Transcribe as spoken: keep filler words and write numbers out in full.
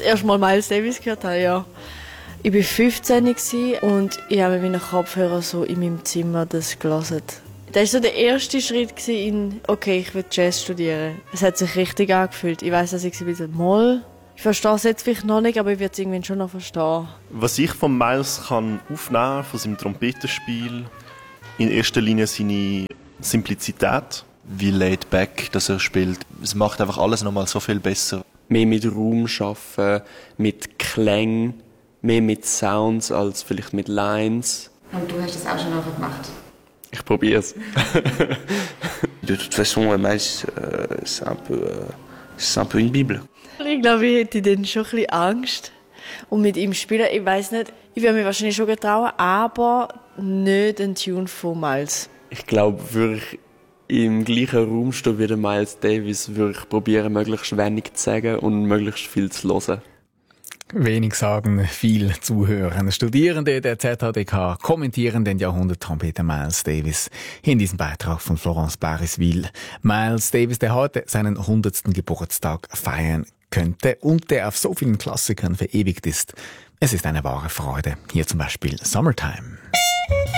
erste Mal Miles Davis gehört habe, ja. Ich war fünfzehn und ich habe mit meinen Kopfhörern so in meinem Zimmer das gelesen. Das war so der erste Schritt in, okay, ich will Jazz studieren. Es hat sich richtig angefühlt. Ich weiss, dass ich ein bisschen Moll. Ich verstehe es jetzt vielleicht noch nicht, aber ich werde es irgendwann schon noch verstehen. Was ich von Miles kann aufnehmen, von seinem Trompetenspiel, in erster Linie seine Simplizität. Wie laid back, dass er spielt. Es macht einfach alles nochmal so viel besser. Mehr mit Raum arbeiten, mit Klängen, mehr mit Sounds als vielleicht mit Lines. Und du hast das auch schon nachher gemacht? Ich probiere es. De toute façon, Miles, euh, c'est un peu, euh, c'est un peu une Bible. Ich glaube, ich hätte dann schon ein bisschen Angst. Und mit ihm spielen, ich weiss nicht, ich würde mich wahrscheinlich schon getrauen, aber nicht den Tune von Miles. Ich glaube, würde ich im gleichen Raum stehen wie der Miles Davis, würde ich probieren, möglichst wenig zu sagen und möglichst viel zu hören. Wenig sagen, viel zuhören. Studierende der Z H D K kommentieren den Jahrhunderttrompeter Miles Davis in diesem Beitrag von Florence Bariswil. Miles Davis, der heute seinen hundertsten Geburtstag feiern könnte und der auf so vielen Klassikern verewigt ist. Es ist eine wahre Freude. Hier zum Beispiel Summertime.